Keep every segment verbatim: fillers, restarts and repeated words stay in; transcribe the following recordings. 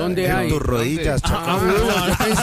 ¿Dónde en hay? tus rodillas, Ah, Chacón. no, yo pensé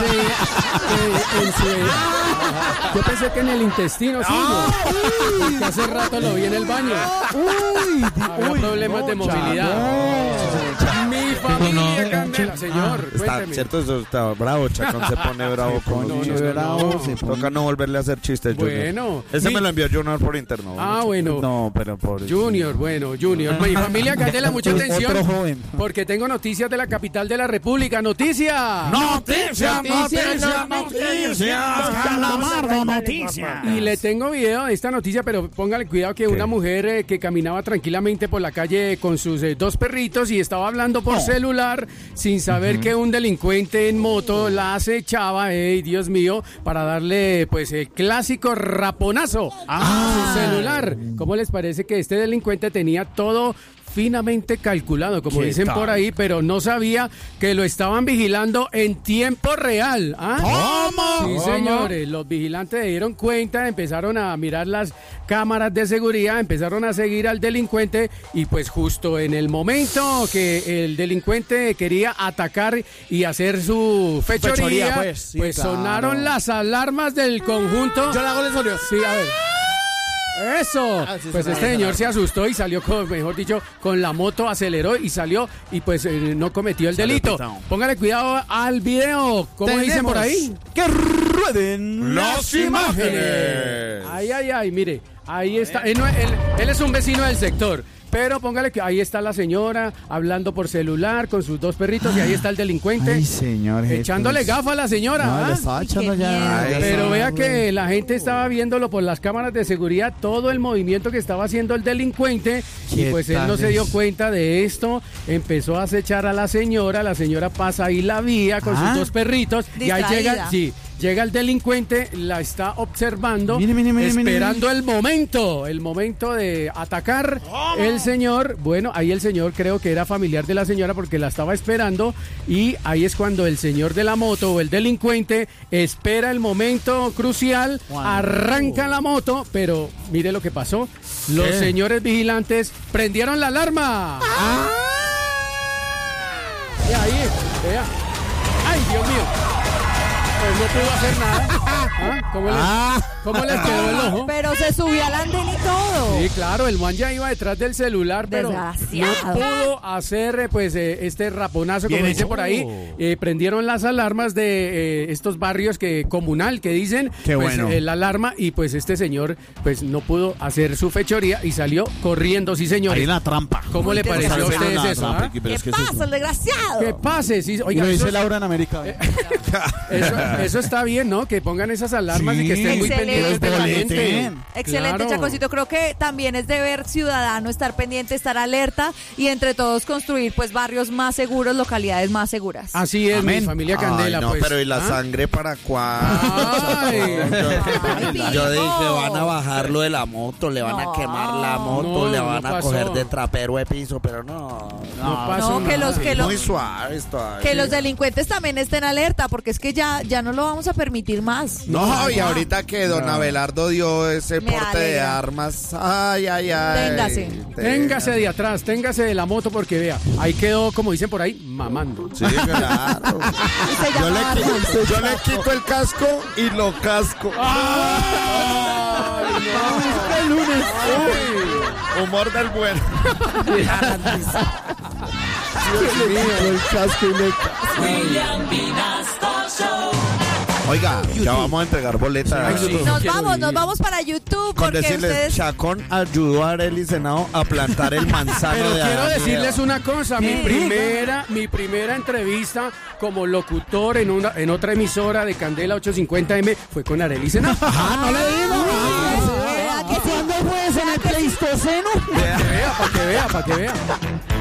que en su, yo pensé que en el intestino suyo. Que hace rato lo vi en el baño. Uy, Había uy, problemas no, de movilidad. Chacón. Mi familia Candela, señor. Está, Cuénteme. cierto, eso está bravo, Chacón se pone bravo con No, los no, chistes. no, no. se pone- Toca no volverle a hacer chistes, Junior. Bueno. Ese Mi- me lo envió Junior por interno. Ah, bueno. No, pero por Junior, bueno, Junior. Mi familia Candela, mucha Otro atención. joven. Porque tengo noticias de la capital de la República. ¡Noticia! Noticias, noticias, noticias, Calamardo, noticias. Y le tengo video de esta noticia, pero póngale cuidado que una mujer eh, que caminaba tranquilamente por la calle con sus eh, dos perritos y estaba hablando por celular sin saber que un delincuente en moto la acechaba, ey, Dios mío, para darle pues el clásico raponazo a su celular. ¿Cómo les parece que este delincuente tenía todo finamente calculado, como ¿Qué dicen tal? por ahí, pero no sabía que lo estaban vigilando en tiempo real? ¿Ah? ¿Cómo? Sí, señores, los vigilantes se dieron cuenta, empezaron a mirar las cámaras de seguridad, empezaron a seguir al delincuente y pues justo en el momento que el delincuente quería atacar y hacer su fechoría, Fechoría, pues, pues, sí, claro. sonaron las alarmas del conjunto. Yo le hago el sonido. Sí, a ver. ¡Eso! Ah, sí, Pues suena este bien, señor suena se asustó y salió, con, mejor dicho, con la moto, aceleró y salió y pues eh, no cometió el Salió delito. pitado. Póngale cuidado al video. ¿Cómo dicen por ahí? Que rueden Las imágenes. Ay, ay, ay, mire, ahí está. Él, no- él- él es un vecino del sector. Pero póngale que ahí está la señora hablando por celular con sus dos perritos y ahí está el delincuente. Ay, señor. Echándole Jesús. gafa a la señora. No, ¿ah? le estaba echando qué ya. miedo. ya Ay, Pero estaba, vea güey. que la gente estaba viéndolo por las cámaras de seguridad, todo el movimiento que estaba haciendo el delincuente y ¿Qué pues él tal no se dio es? cuenta de esto, empezó a acechar a la señora, la señora pasa ahí la vía con Ah. sus dos perritos y ahí Distraída. llega, sí, llega el delincuente, la está observando, Mire, mire, mire, mire, esperando el momento, el momento de atacar el señor. Bueno, ahí el señor creo que era familiar de la señora porque la estaba esperando y ahí es cuando el señor de la moto o el delincuente espera el momento crucial, Cuando- arranca la moto, pero mire lo que pasó. Los ¿Qué? señores vigilantes prendieron la alarma. Vea ahí, vea. Ay, Dios mío. Pues no pudo hacer nada. ¿Ah? ¿Cómo, les, Ah. ¿Cómo les quedó el ojo? Pero se subió al andén y todo. Sí, claro, el man ya iba detrás del celular, pero no Desgraciado. pudo hacer eh, pues eh, este raponazo, como Bien dice hecho. por ahí. Eh, prendieron las alarmas de eh, estos barrios que comunal que dicen, Qué pues, bueno. eh, la alarma y pues este señor pues no pudo hacer su fechoría y salió corriendo, sí señores. Ahí la trampa. ¿Cómo Muy le pareció a desgraciado. ustedes La eso? trampa, ah? pero ¿Qué es que eso es- pasa, el desgraciado? Que pase, sí, Y oiga, lo eso, dice Laura en América. eso, eso está bien, ¿no? Que pongan esas alarmas y que Sí, estén muy excelente. pendientes de la gente. Boleten. Excelente, Claro. Chacocito. Creo que también es deber ciudadano estar pendiente, estar alerta y entre todos construir pues barrios más seguros, localidades más seguras. Así es, Amén. mi familia Candela, Ay, no, pues. pero ¿y la ¿Ah? sangre para cuándo? Ay. yo, yo dije, van a bajarlo de la moto, le van No. a quemar la moto, No, le van no a pasó. coger de trapero de piso, pero no. No pasó No, que nada. los que los Muy suaves todavía. que los delincuentes también estén alerta, porque es que ya ya no lo vamos a permitir más. No, y ya. ahorita que don Abelardo dio ese Me porte de alegra. armas, ay, ay, ay. Téngase. Téngase de atrás, téngase de la moto porque vea, ahí quedó, como dicen por ahí, mamando. Sí, claro. Y se Yo le, llama quito, yo le quito el casco y lo casco. ¡Ay, no! ¡El lunes! ¡Uy! Humor del bueno. Dios mío. El casco y le William Vinasco Show. Oiga, ya vamos a entregar boletas. Sí, sí. Nos Quiero vamos, ir. nos vamos para YouTube Con porque decirles, ustedes Chacón ayudó a Arely Senado a plantar el manzano Pero de quiero Adán y decirles Eva. una cosa, mi ¿Qué? primera, mi primera entrevista como locutor en una, en otra emisora de Candela ochocientos cincuenta eme fue con Arely Senado. Ah, no le digo. ¿verdad que sí? ¿Cuándo fue eso en el Pleistoceno? Para que vea, para que vea, para que vea.